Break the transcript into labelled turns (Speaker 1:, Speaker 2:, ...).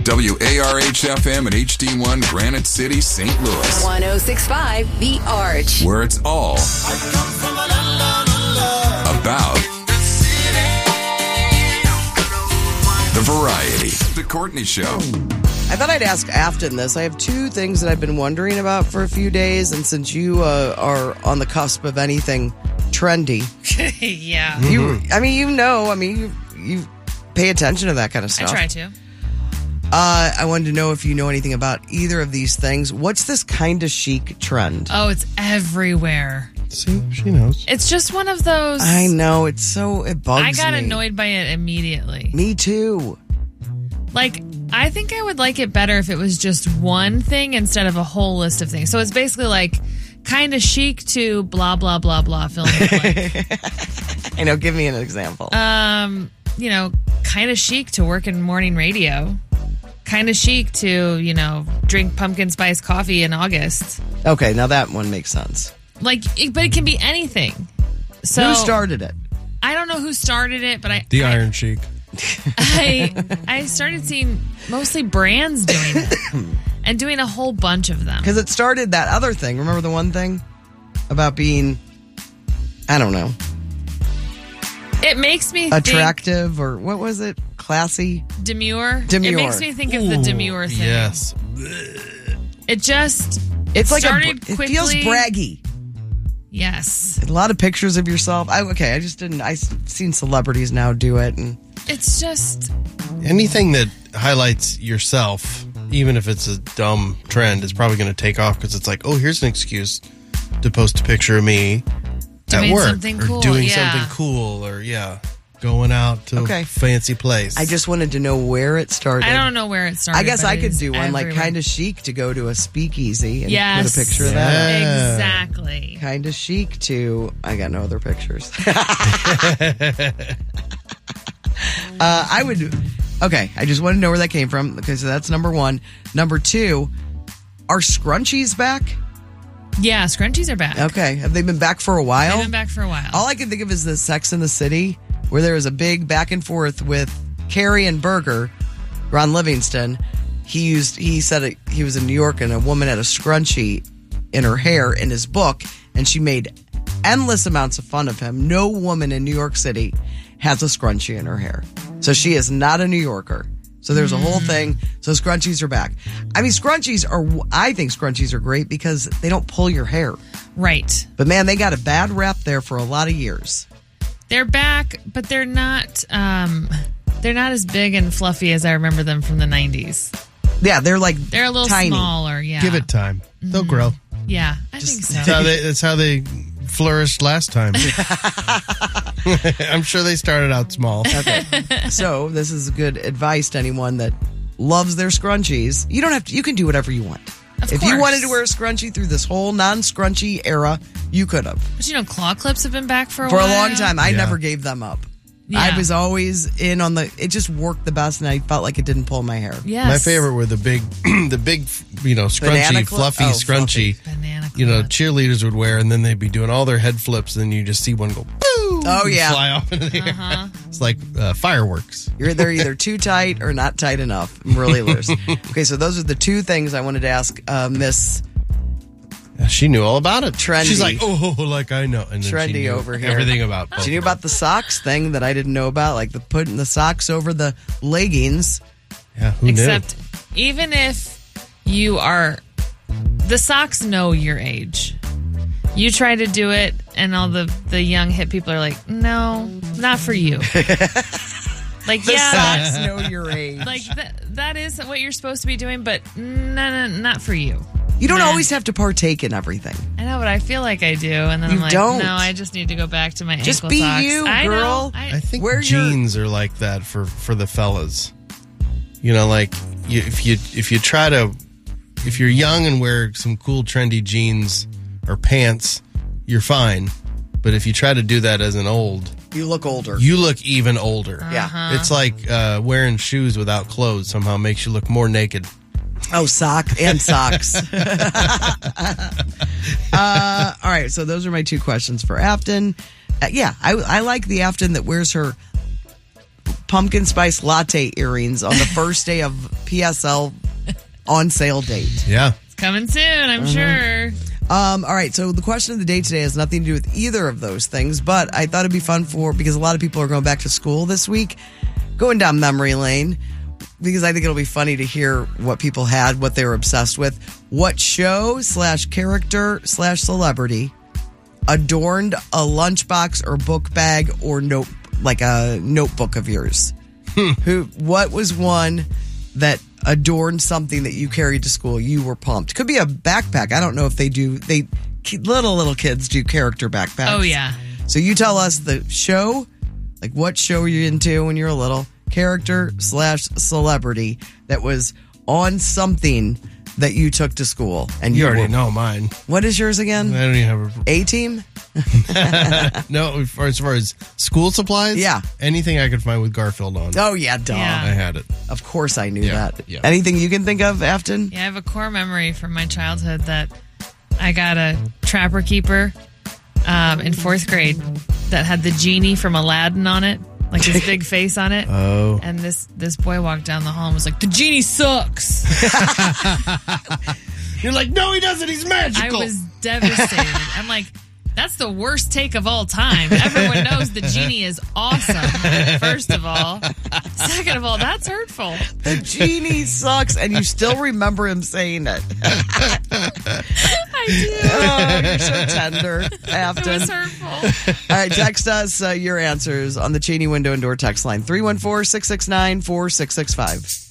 Speaker 1: WARH-FM and HD1 Granite City, St. Louis.
Speaker 2: 106.5 The Arch.
Speaker 1: Where it's all about the variety. The Courtney Show.
Speaker 3: I thought I'd ask Afton this. I have two things that I've been wondering about for a few days, and since you are on the cusp of anything trendy,
Speaker 4: yeah,
Speaker 3: you pay attention to that kind of stuff.
Speaker 4: I try to.
Speaker 3: I wanted to know if you know anything about either of these things. What's this kind of chic trend?
Speaker 4: Oh, it's everywhere.
Speaker 5: See, she knows.
Speaker 4: It's just one of those.
Speaker 3: I know, it bugs me.
Speaker 4: I got annoyed by it immediately.
Speaker 3: Me too.
Speaker 4: Like, I think I would like it better if it was just one thing instead of a whole list of things. So it's basically like kind of chic to blah, blah, blah, blah, fill in the blank.
Speaker 3: I know, give me an example.
Speaker 4: Kind of chic to work in morning radio. Kind of chic to, drink pumpkin spice coffee in August.
Speaker 3: Okay, now that one makes sense.
Speaker 4: But it can be anything. So
Speaker 3: who started it?
Speaker 4: I don't know who started it, but
Speaker 5: The Iron Chic.
Speaker 4: I started seeing mostly brands doing it and doing a whole bunch of them.
Speaker 3: Because it started that other thing. Remember the one thing about being, I don't know.
Speaker 4: It makes me
Speaker 3: attractive, or what was it? Classy?
Speaker 4: Demure.
Speaker 3: Demure.
Speaker 4: It makes me think of the demure thing.
Speaker 5: Yes.
Speaker 4: It's
Speaker 3: like
Speaker 4: started
Speaker 3: it
Speaker 4: quickly.
Speaker 3: feels braggy.
Speaker 4: Yes.
Speaker 3: A lot of pictures of yourself. I've seen celebrities now do it, and
Speaker 4: it's just
Speaker 5: anything that highlights yourself, even if it's a dumb trend, is probably going to take off because it's like, oh, here's an excuse to post a picture of me
Speaker 4: doing
Speaker 5: at work
Speaker 4: something
Speaker 5: or
Speaker 4: cool,
Speaker 5: doing something cool, or going out to a fancy place.
Speaker 3: I just wanted to know where it started.
Speaker 4: I don't know where it started.
Speaker 3: I guess I could do one
Speaker 4: everywhere.
Speaker 3: like kind of chic to go to a speakeasy and
Speaker 4: yes.
Speaker 3: put a picture of that.
Speaker 4: Exactly.
Speaker 3: Kind of chic to I got no other pictures. I would. Okay, I just want to know where that came from because that's number one. Number two, are scrunchies back?
Speaker 4: Yeah, scrunchies are back.
Speaker 3: Okay, have they been back for a while?
Speaker 4: They've been back for a while.
Speaker 3: All I can think of is the Sex and the City, where there was a big back and forth with Carrie and Berger, Ron Livingston. He said he was in New York and a woman had a scrunchie in her hair in his book, and she made endless amounts of fun of him. No woman in New York City has a scrunchie in her hair. So she is not a New Yorker. So there's a whole thing. So scrunchies are back. I mean, I think scrunchies are great because they don't pull your hair.
Speaker 4: Right.
Speaker 3: But man, they got a bad rap there for a lot of years.
Speaker 4: They're back, but they're not as big and fluffy as I remember them from the 90s.
Speaker 3: Yeah, they're a
Speaker 4: little
Speaker 3: tiny.
Speaker 4: Smaller, yeah.
Speaker 5: Give it time. They'll grow.
Speaker 4: Yeah, I think so.
Speaker 5: That's how they flourished last time. I'm sure they started out small.
Speaker 3: Okay. So this is good advice to anyone that loves their scrunchies. You don't have to. You can do whatever you want. If you wanted to wear a scrunchie through this whole non-scrunchie era, you could have.
Speaker 4: But claw clips have been back for a
Speaker 3: while.
Speaker 4: while.
Speaker 3: For a long time. I never gave them up.
Speaker 4: Yeah.
Speaker 3: I was always in on it just worked the best, and I felt like it didn't pull my hair.
Speaker 4: Yes.
Speaker 5: My favorite were the big, scrunchy, fluffy scrunchy.
Speaker 4: Banana
Speaker 5: cheerleaders would wear, and then they'd be doing all their head flips, and then you just see one go, boom!
Speaker 3: Oh, yeah.
Speaker 5: Fly off into the air. It's like fireworks.
Speaker 3: They're either too tight or not tight enough. Really loose. Okay, so those are the two things I wanted to ask Miss...
Speaker 5: She knew all about it.
Speaker 3: Trendy.
Speaker 5: She's like, like I know. And then
Speaker 3: trendy
Speaker 5: she knew
Speaker 3: over here.
Speaker 5: everything about both.
Speaker 3: She knew about the socks thing that I didn't know about, like putting the socks over the leggings.
Speaker 5: Yeah, who
Speaker 4: Except even if you are... The socks know your age. You try to do it, and all the young hip people are like, no, not for you. Like,
Speaker 3: The socks know your age.
Speaker 4: Like, that is what you're supposed to be doing, but no, not for you.
Speaker 3: You don't always have to partake in everything.
Speaker 4: I know, but I feel like I do, and then I'm like,
Speaker 3: don't.
Speaker 4: no, I just need to go back to my
Speaker 3: Just
Speaker 4: ankle
Speaker 3: be
Speaker 4: socks.
Speaker 3: you,
Speaker 4: I
Speaker 3: girl.
Speaker 4: know.
Speaker 5: I think jeans are like that for the fellas. If you're young and wear some cool trendy jeans or pants, you're fine. But if you try to do that as an old,
Speaker 3: you look older.
Speaker 5: You look even older.
Speaker 3: Yeah.
Speaker 5: It's like wearing shoes without clothes somehow makes you look more naked.
Speaker 3: Oh, socks. All right, so those are my two questions for Afton. I like the Afton that wears her pumpkin spice latte earrings on the first day of PSL on sale date.
Speaker 5: Yeah.
Speaker 4: It's coming soon, I'm sure.
Speaker 3: All right, so the question of the day today has nothing to do with either of those things, but I thought it'd be fun because a lot of people are going back to school this week, going down memory lane, because I think it'll be funny to hear what people had, what they were obsessed with. What show / character / celebrity adorned a lunchbox or book bag or like a notebook of yours? What was one that adorned something that you carried to school? You were pumped. Could be a backpack. I don't know if they do. Little kids do character backpacks.
Speaker 4: Oh, yeah.
Speaker 3: So you tell us the show, like what show were you into when you were little? Character / celebrity that was on something that you took to school. And
Speaker 5: You already know mine.
Speaker 3: What is yours again?
Speaker 5: I don't even have
Speaker 3: A-Team?
Speaker 5: No, as far as school supplies?
Speaker 3: Yeah.
Speaker 5: Anything I could find with Garfield on.
Speaker 3: Oh, yeah, duh.
Speaker 4: Yeah.
Speaker 5: I had it.
Speaker 3: Of course I knew
Speaker 5: Yeah,
Speaker 3: that.
Speaker 5: yeah.
Speaker 3: Anything you can think of, Afton?
Speaker 4: Yeah, I have a core memory from my childhood that I got a Trapper Keeper in 4th grade that had the genie from Aladdin on it, like his big face on it.
Speaker 5: Oh.
Speaker 4: And this boy walked down the hall and was like, "The genie sucks."
Speaker 5: You're like, no, he doesn't. He's
Speaker 4: I
Speaker 5: magical.
Speaker 4: was devastated. I'm like, that's the worst take of all time. Everyone knows the genie is awesome, first of all. Second of all, that's hurtful.
Speaker 3: The genie sucks, and you still remember him saying it.
Speaker 4: I do.
Speaker 3: Oh, you're so tender,
Speaker 4: It
Speaker 3: Afton.
Speaker 4: was hurtful.
Speaker 3: All right, text us your answers on the Cheney Window and Door text line, 314-669-4665.